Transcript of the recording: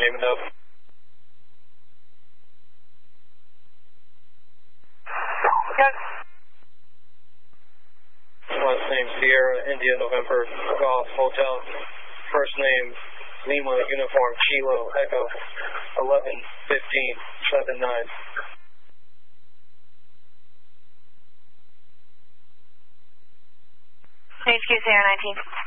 name and up. Yes. Last name Sierra India November Golf Hotel. First name Lima Uniform Kilo Echo 11-15-79. HQ Sierra 19.